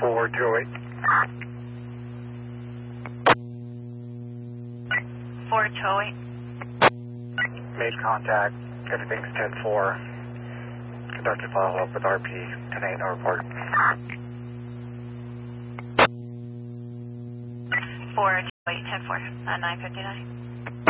428. 4208. Made contact. Everything's 10-4. Conducted follow-up with RP. 10-8, no report. 428, 10-4, 959.